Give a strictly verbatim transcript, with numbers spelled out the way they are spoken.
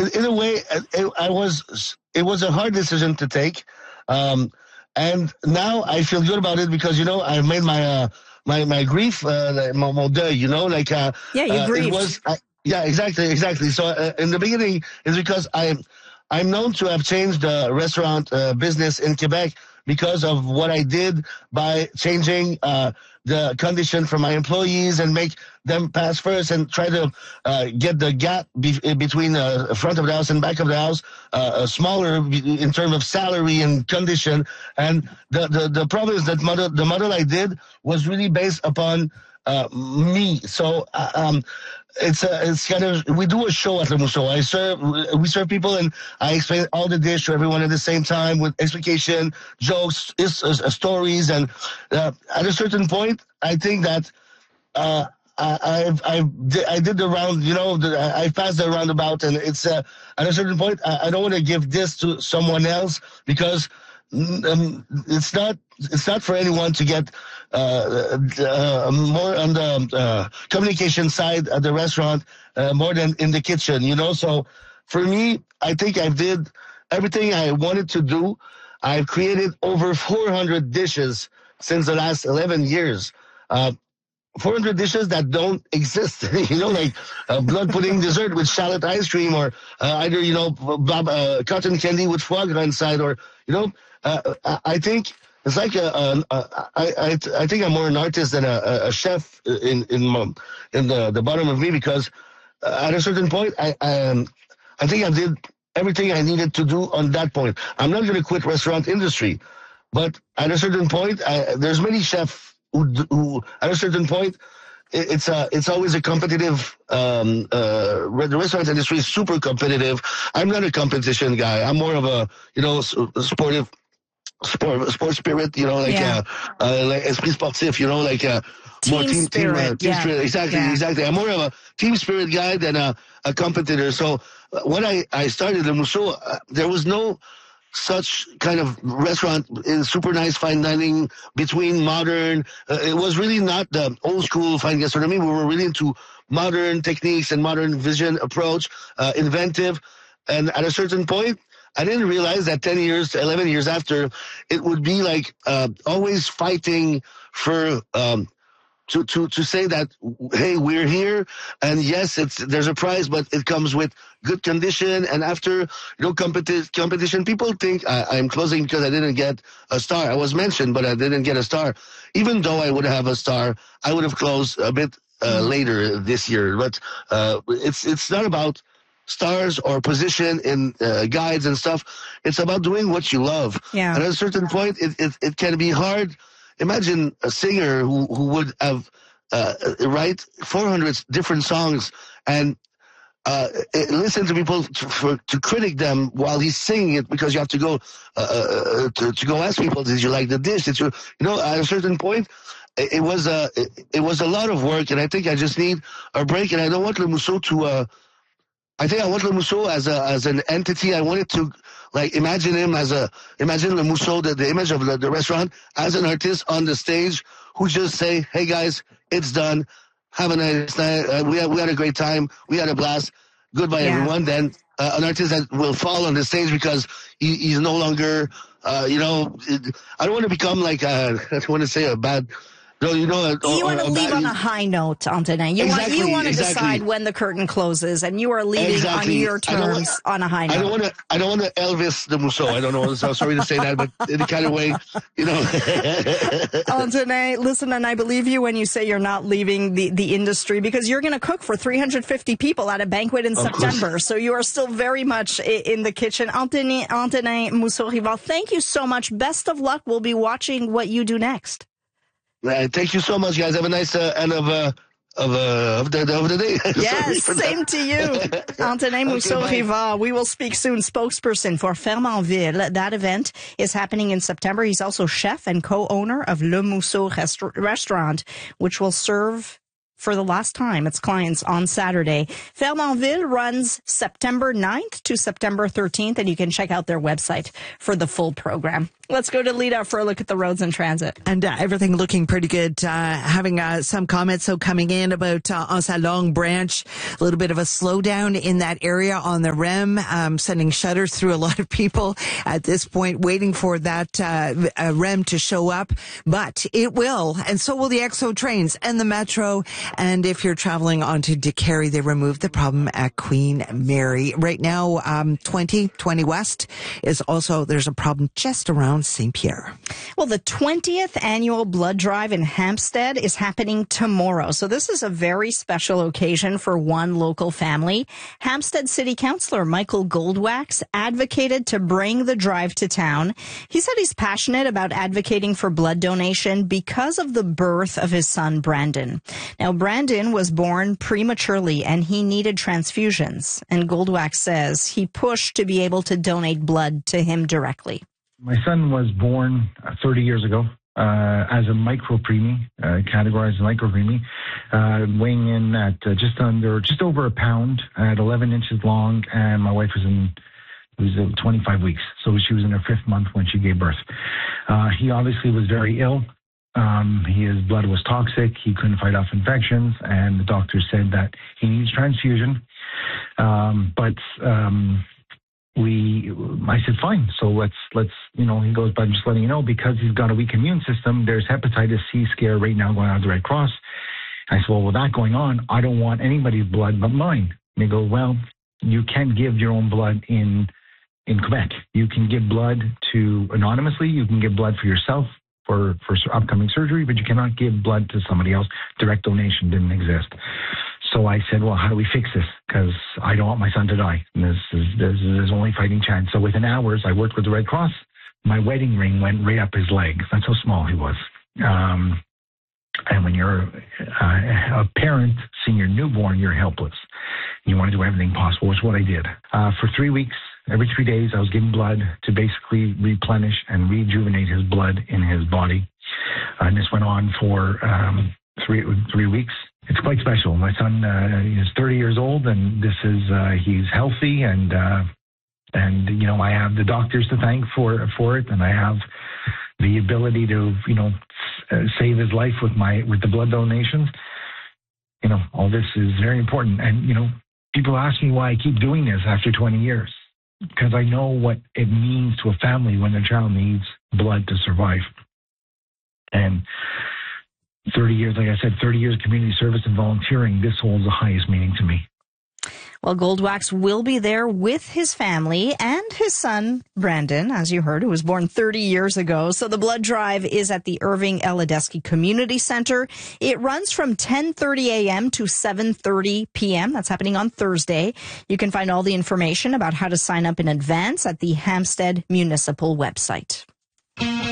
in, in a way, it, I was. It was a hard decision to take, um, and now I feel good about it because you know I made my uh, my my grief, uh, mon, mon deuil. You know, like uh, yeah, you uh, grieved. It was. I, yeah, exactly, exactly. So uh, in the beginning, it's because I. I'm known to have changed the restaurant uh, business in Quebec because of what I did by changing uh, the condition for my employees and make them pass first and try to uh, get the gap be- between the uh, front of the house and back of the house uh, smaller in terms of salary and condition. And the, the, the problem is that model, the model I did was really based upon uh, me. So uh, um, it's a, it's kind of, we do a show at Le Mousseau. I serve, we serve people and I explain all the dish to everyone at the same time with explication, jokes, is, uh, stories. And uh, at a certain point, I think that uh, I, I've, I've, I did the round, you know, the, I passed the roundabout and it's, uh, at a certain point, I, I don't want to give this to someone else because um, it's not, it's not for anyone to get uh, uh, more on the uh, communication side at the restaurant uh, more than in the kitchen, you know. So for me, I think I did everything I wanted to do. I've created over four hundred dishes since the last eleven years. Uh, four hundred dishes that don't exist, you know, like uh, blood pudding dessert with shallot ice cream or uh, either, you know, bob, uh, cotton candy with foie gras inside or, you know, uh, I think it's like a, a, a I, I, I think I'm more an artist than a, a chef in in in the, the bottom of me because uh, at a certain point, I I, um, I think I did everything I needed to do on that point. I'm not going to quit restaurant industry, but at a certain point, I, there's many chefs who, who at a certain point, it, it's a it's always a competitive. Um, uh, the restaurant industry is super competitive. I'm not a competition guy. I'm more of a you know sportive. Sport, sport spirit, you know, like yeah. uh, uh, like esprit sportif, you know, like uh, team more team spirit. team, uh, team yeah. spirit. Exactly, yeah. exactly. I'm more of a team spirit guy than a, a competitor. So uh, when I I started Le Mousseau, uh, there was no such kind of restaurant in super nice fine dining between modern. Uh, it was really not the old school fine gastronomy. We were really into modern techniques and modern vision approach, uh, inventive, and at a certain point. I didn't realize that ten years, eleven years after, it would be like uh, always fighting for um, to to to say that hey, we're here, and yes, it's there's a prize, but it comes with good condition. And after you know competi- competition, people think I, I'm closing because I didn't get a star. I was mentioned, but I didn't get a star. Even though I would have a star, I would have closed a bit uh, later this year. But uh, it's it's not about stars or position in uh, guides and stuff. It's about doing what you love. Yeah. And at a certain point, it, it, it can be hard. Imagine a singer who, who would have uh, write four hundred different songs and uh, listen to people to, for, to critic them while he's singing it because you have to go uh, uh, to, to go ask people, did you like the dish? Did you, you know, at a certain point, it, it was a it, it was a lot of work, and I think I just need a break. And I don't want Le Mousseau to. Uh, I think I want Le Mousseau as a as an entity. I wanted to like imagine him as a imagine Le Mousseau, the, the image of the, the restaurant as an artist on the stage who just say, "Hey guys, it's done. Have a nice night. Uh, we had we had a great time. We had a blast. Goodbye, Yeah. everyone." Then uh, an artist that will fall on the stage because he, he's no longer, uh, you know, it, I don't want to become like a, I don't want to say a bad. No, you know, or, you want to or leave bad, on a high note, Antonin. You exactly, want you want to exactly. decide when the curtain closes, and you are leaving exactly. on your terms want, on a high note. I don't want to. I don't want to Elvis the Mousseau. I don't know. So sorry to say that, but in the kind of way, you know. Antonin, listen, and I believe you when you say you're not leaving the, the industry because you're going to cook for three hundred fifty people at a banquet in of September. Course. So you are still very much in the kitchen. Antonin, Antonin Mousseau-Rivard, thank you so much. Best of luck. We'll be watching what you do next. Uh, thank you so much, guys. Have a nice uh, end of uh, of uh, of the of the day. Yes, same to you, Antonin Mousseau-Rivard. We will speak soon. Spokesperson for Fermanville. That event is happening in September. He's also chef and co-owner of Le Mousseau Rest- Restaurant, which will serve for the last time its clients on Saturday. Fermanville runs September ninth to September thirteenth, and you can check out their website for the full program. Let's go to Lita for a look at the roads and transit. And uh, everything looking pretty good. Uh, having uh, some comments so coming in about uh, on sa Long Branch, a little bit of a slowdown in that area on the R E M, um, sending shudders through a lot of people at this point, waiting for that uh, R E M to show up. But it will, and so will the X O trains and the Metro. And if you're traveling onto DeCarry, they removed the problem at Queen Mary. Right now, um, twenty, twenty West is also, there's a problem just around Saint Pierre. Well, the twentieth annual blood drive in Hampstead is happening tomorrow. So this is a very special occasion for one local family. Hampstead City Councillor Michael Goldwax advocated to bring the drive to town. He said he's passionate about advocating for blood donation because of the birth of his son, Brandon. Now, Brandon was born prematurely and he needed transfusions. And Goldwax says he pushed to be able to donate blood to him directly. My son was born thirty years ago uh, as a micropreemie, uh, categorized as micropreemie, uh, weighing in at uh, just under, just over a pound, at eleven inches long, and my wife was in, it was uh, twenty-five weeks, so she was in her fifth month when she gave birth. Uh, he obviously was very ill. Um, his blood was toxic. He couldn't fight off infections, and the doctor said that he needs transfusion. Um, but um, we, I said, fine. So let's, let's, you know, he goes, but I'm just letting you know, because he's got a weak immune system, there's hepatitis C scare right now going on at the Red Cross. I said, well, with that going on, I don't want anybody's blood but mine. And they go, well, you can give your own blood in, in Quebec. You can give blood to anonymously. You can give blood for yourself for, for upcoming surgery, but you cannot give blood to somebody else. Direct donation didn't exist. So I said, well, how do we fix this? Because I don't want my son to die. And this is, this is his only fighting chance. So within hours, I worked with the Red Cross. My wedding ring went right up his leg. That's how small he was. Um, and when you're uh, a parent seeing your newborn, you're helpless. You want to do everything possible, which is what I did. Uh, for three weeks, every three days, I was giving blood to basically replenish and rejuvenate his blood in his body. Uh, and this went on for um, three three weeks. It's quite special. My son uh, is thirty years old, and this is uh, he's healthy, and uh, and you know I have the doctors to thank for for it, and I have the ability to you know uh, save his life with my with the blood donations. You know, all this is very important, and you know, people ask me why I keep doing this after twenty years, because I know what it means to a family when their child needs blood to survive, and thirty years, like I said, thirty years of community service and volunteering, this holds the highest meaning to me. Well, Goldwax will be there with his family and his son, Brandon, as you heard, who was born thirty years ago. So the blood drive is at the Irving Eladesky Community Center. It runs from ten thirty a.m. to seven thirty p.m. That's happening on Thursday. You can find all the information about how to sign up in advance at the Hampstead Municipal website.